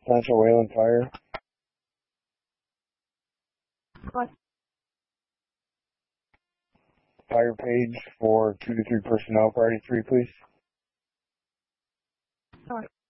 Central Wayland Fire. What? Fire page for 2 to 3 personnel, priority 3, please. North.